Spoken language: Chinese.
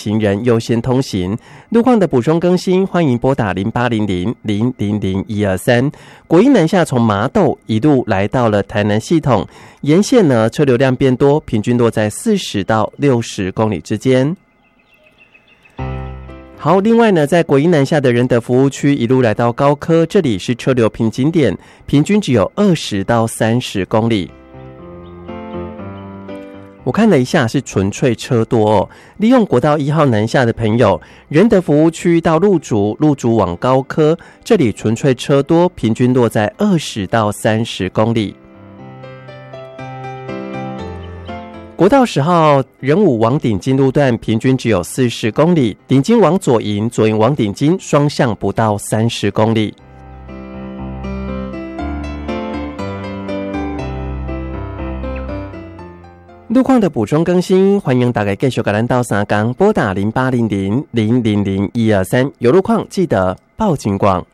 行人优先通行。路况的补充更新，欢迎拨打0800-000-123。国一南下从麻豆一路来到了台南系统，沿线呢车流量变多，平均落在40到60公里之间。好，另外呢，在国一南下的仁德服务区一路来到高科，这里是车流瓶颈点，平均只有20到30公里。我看了一下，是纯粹车多哦。利用国道1号南下的朋友，仁德服务区到路竹往高科，这里纯粹车多，平均落在20到30公里。国道10号仁武往顶金路段平均只有40公里，顶金往左营往顶金双向不到30公里。路况的补充更新，欢迎大家继续跟咱到三港拨打0800-000-123，有路况记得报警广。